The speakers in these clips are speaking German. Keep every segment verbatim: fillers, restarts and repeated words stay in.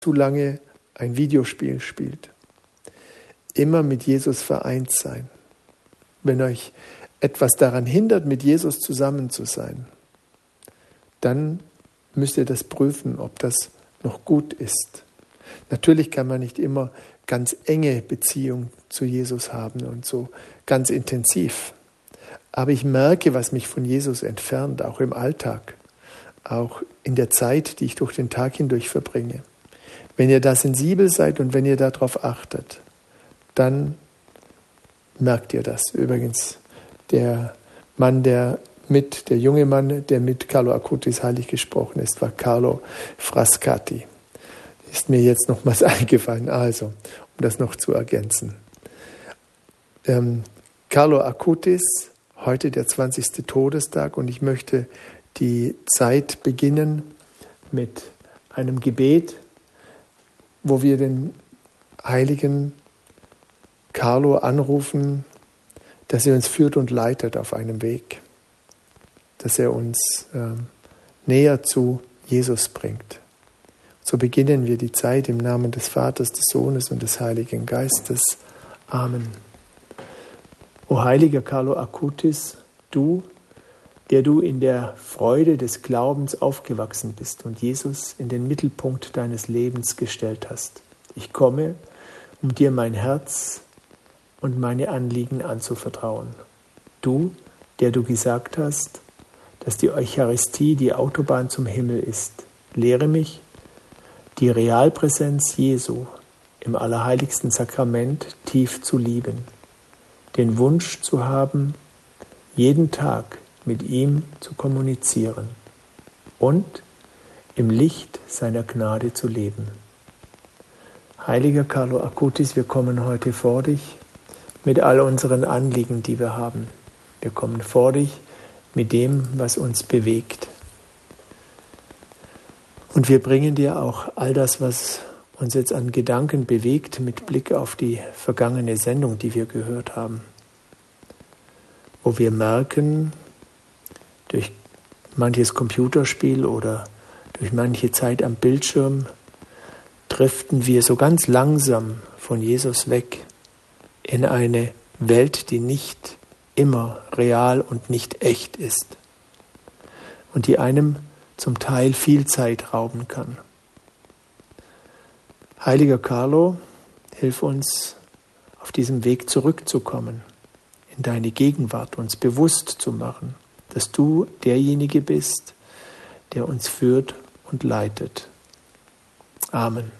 zu lange ein Videospiel spielt. Immer mit Jesus vereint sein. Wenn euch etwas daran hindert, mit Jesus zusammen zu sein, dann müsst ihr das prüfen, ob das noch gut ist. Natürlich kann man nicht immer ganz enge Beziehung zu Jesus haben und so ganz intensiv. Aber ich merke, was mich von Jesus entfernt, auch im Alltag, auch in der Zeit, die ich durch den Tag hindurch verbringe. Wenn ihr da sensibel seid und wenn ihr darauf achtet, dann merkt ihr das. Übrigens, der Mann, der mit, der junge Mann, der mit Carlo Acutis heilig gesprochen ist, war Carlo Frascati. Ist mir jetzt nochmals eingefallen, also, um das noch zu ergänzen. Ähm, Carlo Acutis, heute der zwanzigste Todestag, und ich möchte die Zeit beginnen mit einem Gebet, wo wir den heiligen Carlo anrufen, dass er uns führt und leitet auf einem Weg, dass er uns ähm, näher zu Jesus bringt. So beginnen wir die Zeit im Namen des Vaters, des Sohnes und des Heiligen Geistes. Amen. O heiliger Carlo Acutis, du, der du in der Freude des Glaubens aufgewachsen bist und Jesus in den Mittelpunkt deines Lebens gestellt hast. Ich komme, um dir mein Herz und meine Anliegen anzuvertrauen. Du, der du gesagt hast, dass die Eucharistie die Autobahn zum Himmel ist, lehre mich, die Realpräsenz Jesu im allerheiligsten Sakrament tief zu lieben, den Wunsch zu haben, jeden Tag mit ihm zu kommunizieren und im Licht seiner Gnade zu leben. Heiliger Carlo Acutis, wir kommen heute vor dich mit all unseren Anliegen, die wir haben. Wir kommen vor dich mit dem, was uns bewegt. Und wir bringen dir auch all das, was uns jetzt an Gedanken bewegt, mit Blick auf die vergangene Sendung, die wir gehört haben. Wo wir merken, durch manches Computerspiel oder durch manche Zeit am Bildschirm, driften wir so ganz langsam von Jesus weg in eine Welt, die nicht immer real und nicht echt ist und die einem zum Teil viel Zeit rauben kann. Heiliger Carlo, hilf uns, auf diesem Weg zurückzukommen, in deine Gegenwart, uns bewusst zu machen, dass du derjenige bist, der uns führt und leitet. Amen.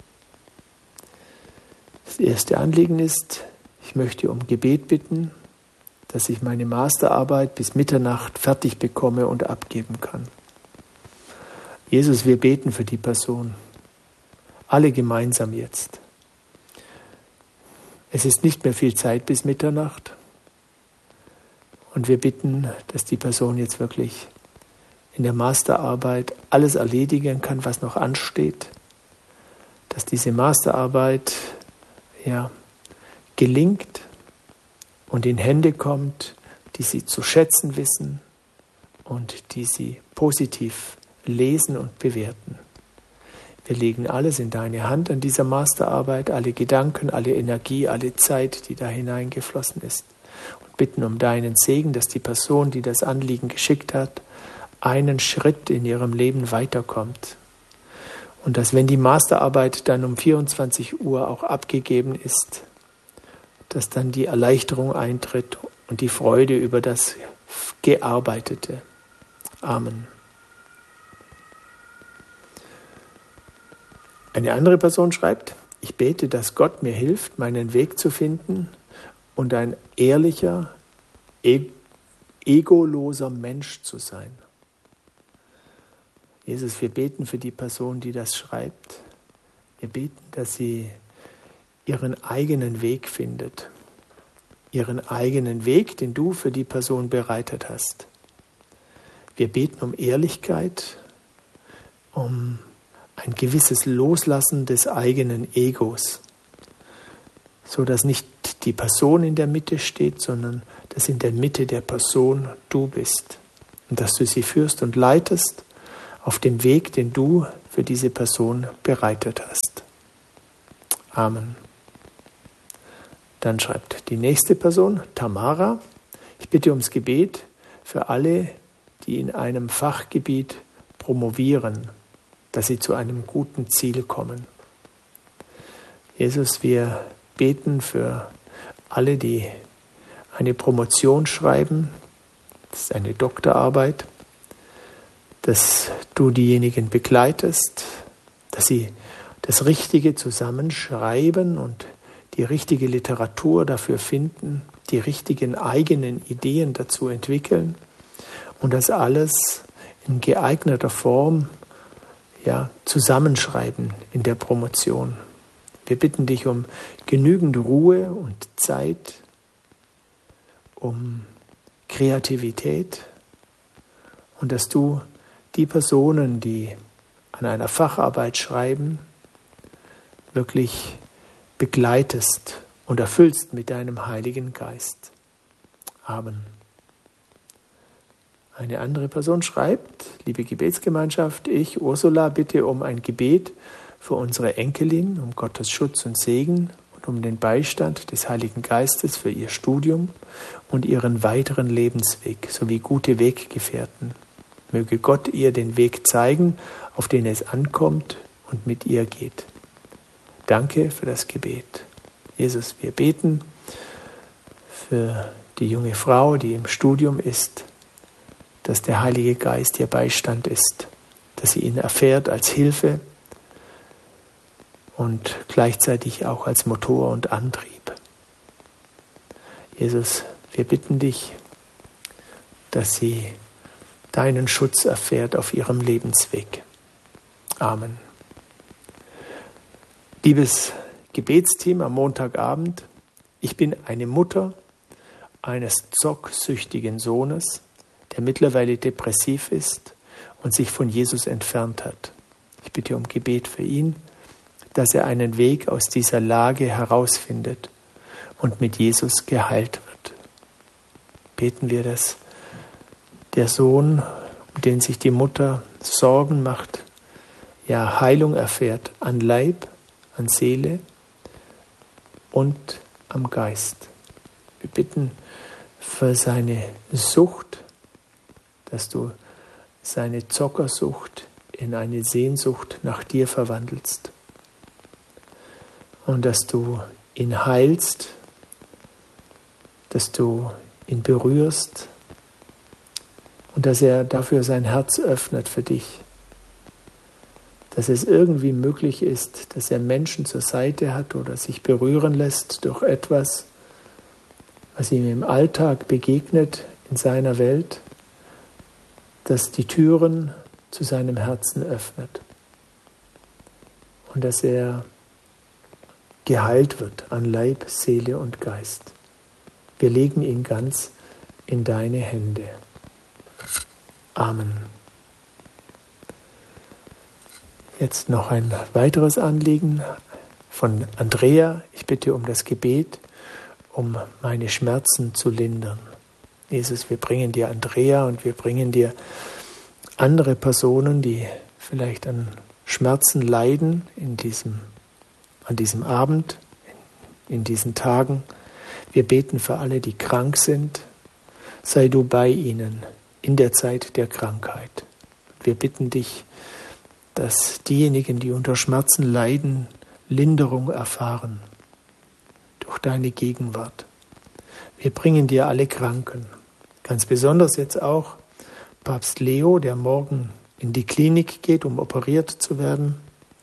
Das erste Anliegen ist, ich möchte um Gebet bitten, dass ich meine Masterarbeit bis Mitternacht fertig bekomme und abgeben kann. Jesus, wir beten für die Person. Alle gemeinsam jetzt. Es ist nicht mehr viel Zeit bis Mitternacht. Und wir bitten, dass die Person jetzt wirklich in der Masterarbeit alles erledigen kann, was noch ansteht. Dass diese Masterarbeit ja, gelingt und in Hände kommt, die sie zu schätzen wissen und die sie positiv lesen und bewerten. Wir legen alles in deine Hand an dieser Masterarbeit, alle Gedanken, alle Energie, alle Zeit, die da hineingeflossen ist. Und bitten um deinen Segen, dass die Person, die das Anliegen geschickt hat, einen Schritt in ihrem Leben weiterkommt. Und dass, wenn die Masterarbeit dann um vierundzwanzig Uhr auch abgegeben ist, dass dann die Erleichterung eintritt und die Freude über das Gearbeitete. Amen. Eine andere Person schreibt, ich bete, dass Gott mir hilft, meinen Weg zu finden und ein ehrlicher, e- egoloser Mensch zu sein. Jesus, wir beten für die Person, die das schreibt. Wir beten, dass sie ihren eigenen Weg findet. Ihren eigenen Weg, den du für die Person bereitet hast. Wir beten um Ehrlichkeit, um ein gewisses Loslassen des eigenen Egos, so dass nicht die Person in der Mitte steht, sondern dass in der Mitte der Person du bist und dass du sie führst und leitest auf dem Weg, den du für diese Person bereitet hast. Amen. Dann schreibt die nächste Person, Tamara: Ich bitte ums Gebet für alle, die in einem Fachgebiet promovieren, dass sie zu einem guten Ziel kommen. Jesus, wir beten für alle, die eine Promotion schreiben, das ist eine Doktorarbeit, dass du diejenigen begleitest, dass sie das Richtige zusammenschreiben und die richtige Literatur dafür finden, die richtigen eigenen Ideen dazu entwickeln und das alles in geeigneter Form ja, zusammenschreiben in der Promotion. Wir bitten dich um genügend Ruhe und Zeit, um Kreativität und dass du die Personen, die an einer Facharbeit schreiben, wirklich begleitest und erfüllst mit deinem Heiligen Geist. Amen. Eine andere Person schreibt: Liebe Gebetsgemeinschaft, ich, Ursula, bitte um ein Gebet für unsere Enkelin, um Gottes Schutz und Segen und um den Beistand des Heiligen Geistes für ihr Studium und ihren weiteren Lebensweg sowie gute Weggefährten. Möge Gott ihr den Weg zeigen, auf den es ankommt und mit ihr geht. Danke für das Gebet. Jesus, wir beten für die junge Frau, die im Studium ist, dass der Heilige Geist ihr Beistand ist, dass sie ihn erfährt als Hilfe und gleichzeitig auch als Motor und Antrieb. Jesus, wir bitten dich, dass sie deinen Schutz erfährt auf ihrem Lebensweg. Amen. Liebes Gebetsteam am Montagabend, ich bin eine Mutter eines zocksüchtigen Sohnes, der mittlerweile depressiv ist und sich von Jesus entfernt hat. Ich bitte um Gebet für ihn, dass er einen Weg aus dieser Lage herausfindet und mit Jesus geheilt wird. Beten wir, dass der Sohn, um den sich die Mutter Sorgen macht, ja Heilung erfährt an Leib, an Seele und am Geist. Wir bitten für seine Sucht, dass du seine Zockersucht in eine Sehnsucht nach dir verwandelst und dass du ihn heilst, dass du ihn berührst und dass er dafür sein Herz öffnet für dich, dass es irgendwie möglich ist, dass er Menschen zur Seite hat oder sich berühren lässt durch etwas, was ihm im Alltag begegnet in seiner Welt, das die Türen zu seinem Herzen öffnet und dass er geheilt wird an Leib, Seele und Geist. Wir legen ihn ganz in deine Hände. Amen. Jetzt noch ein weiteres Anliegen von Andrea. Ich bitte um das Gebet, um meine Schmerzen zu lindern. Jesus, wir bringen dir Andrea und wir bringen dir andere Personen, die vielleicht an Schmerzen leiden in diesem, an diesem Abend, in, in diesen Tagen. Wir beten für alle, die krank sind. Sei du bei ihnen in der Zeit der Krankheit. Wir bitten dich, dass diejenigen, die unter Schmerzen leiden, Linderung erfahren durch deine Gegenwart. Wir bringen dir alle Kranken, ganz besonders jetzt auch Papst Leo, der morgen in die Klinik geht, um operiert zu werden.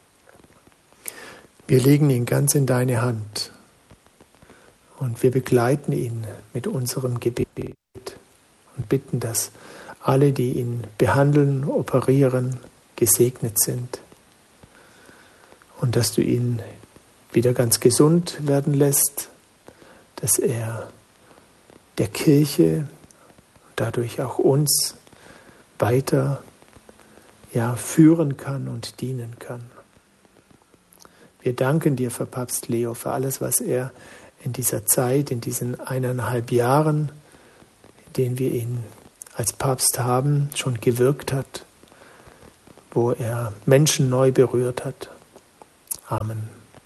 Wir legen ihn ganz in deine Hand und wir begleiten ihn mit unserem Gebet und bitten, dass alle, die ihn behandeln, operieren, gesegnet sind und dass du ihn wieder ganz gesund werden lässt, dass er der Kirche und dadurch auch uns weiter ja, führen kann und dienen kann. Wir danken dir für Papst Leo, für alles, was er in dieser Zeit, in diesen eineinhalb Jahren, in denen wir ihn als Papst haben, schon gewirkt hat, wo er Menschen neu berührt hat. Amen.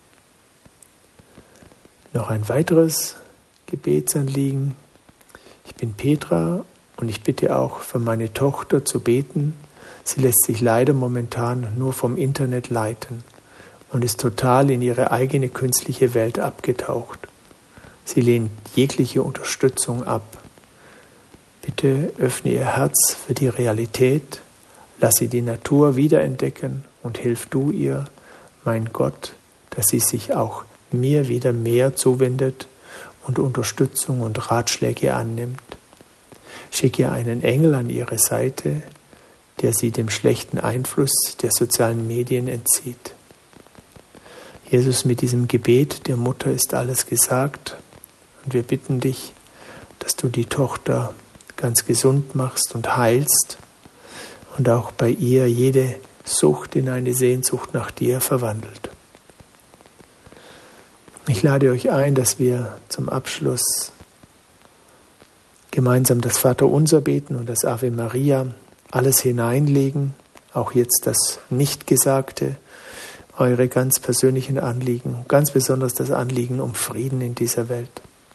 Noch ein weiteres Gebetsanliegen. Ich bin Petra und ich bitte auch für meine Tochter zu beten. Sie lässt sich leider momentan nur vom Internet leiten und ist total in ihre eigene künstliche Welt abgetaucht. Sie lehnt jegliche Unterstützung ab. Bitte öffne ihr Herz für die Realität, lass sie die Natur wiederentdecken und hilf du ihr, mein Gott, dass sie sich auch mir wieder mehr zuwendet und Unterstützung und Ratschläge annimmt. Schicke ihr einen Engel an ihre Seite, der sie dem schlechten Einfluss der sozialen Medien entzieht. Jesus, mit diesem Gebet der Mutter ist alles gesagt und wir bitten dich, dass du die Tochter ganz gesund machst und heilst und auch bei ihr jede Sucht in eine Sehnsucht nach dir verwandelt. Ich lade euch ein, dass wir zum Abschluss gemeinsam das Vaterunser beten und das Ave Maria, alles hineinlegen, auch jetzt das Nichtgesagte, eure ganz persönlichen Anliegen, ganz besonders das Anliegen um Frieden in dieser Welt.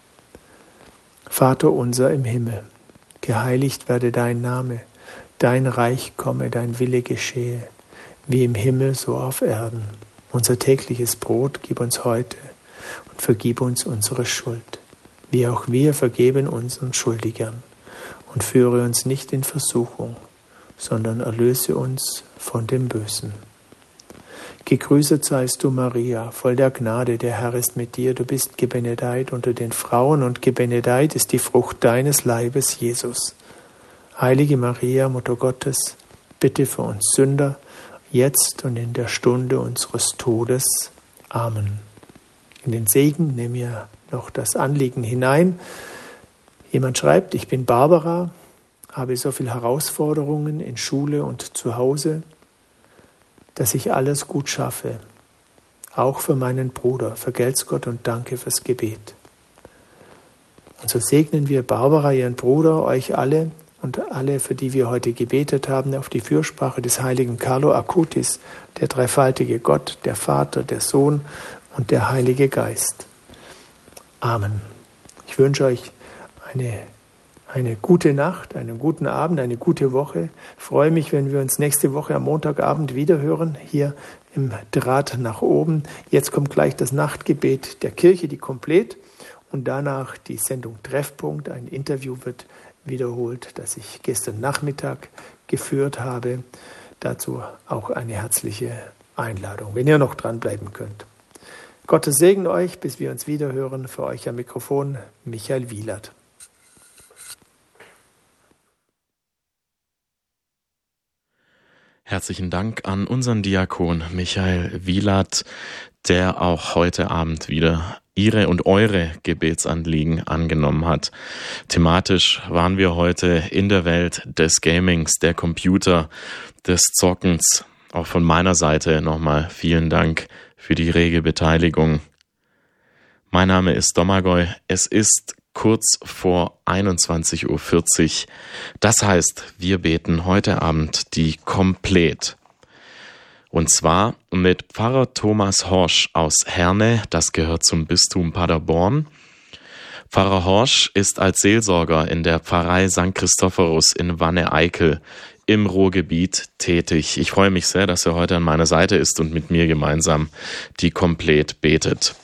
Vater unser im Himmel, geheiligt werde dein Name, dein Reich komme, dein Wille geschehe, wie im Himmel so auf Erden. Unser tägliches Brot gib uns heute und vergib uns unsere Schuld, wie auch wir vergeben unseren Schuldigern. Und führe uns nicht in Versuchung, sondern erlöse uns von dem Bösen. Gegrüßet seist du, Maria, voll der Gnade, der Herr ist mit dir. Du bist gebenedeit unter den Frauen und gebenedeit ist die Frucht deines Leibes, Jesus. Heilige Maria, Mutter Gottes, bitte für uns Sünder, jetzt und in der Stunde unseres Todes. Amen. In den Segen nehmen wir noch das Anliegen hinein. Jemand schreibt, ich bin Barbara, habe so viele Herausforderungen in Schule und zu Hause, dass ich alles gut schaffe. Auch für meinen Bruder. Vergelt's Gott und danke fürs Gebet. Und so segnen wir Barbara, ihren Bruder, euch alle und alle, für die wir heute gebetet haben, auf die Fürsprache des heiligen Carlo Acutis, der dreifaltige Gott, der Vater, der Sohn und der Heilige Geist. Amen. Ich wünsche euch eine, eine gute Nacht, einen guten Abend, eine gute Woche. Ich freue mich, wenn wir uns nächste Woche am Montagabend wiederhören, hier im Draht nach oben. Jetzt kommt gleich das Nachtgebet der Kirche, die Komplett, und danach die Sendung Treffpunkt. Ein Interview wird wiederholt, das ich gestern Nachmittag geführt habe. Dazu auch eine herzliche Einladung, wenn ihr noch dranbleiben könnt. Gottes Segen euch, bis wir uns wiederhören. Für euch am Mikrofon Michael Wielert. Herzlichen Dank an unseren Diakon Michael Wielert, der auch heute Abend wieder Ihre und eure Gebetsanliegen angenommen hat. Thematisch waren wir heute in der Welt des Gamings, der Computer, des Zockens. Auch von meiner Seite nochmal vielen Dank für die rege Beteiligung. Mein Name ist Domagoj. Es ist kurz vor einundzwanzig Uhr vierzig. Das heißt, wir beten heute Abend die Komplett. Und zwar mit Pfarrer Thomas Horsch aus Herne, das gehört zum Bistum Paderborn. Pfarrer Horsch ist als Seelsorger in der Pfarrei Sankt Christophorus in Wanne-Eickel im Ruhrgebiet tätig. Ich freue mich sehr, dass er heute an meiner Seite ist und mit mir gemeinsam die Komplett betet.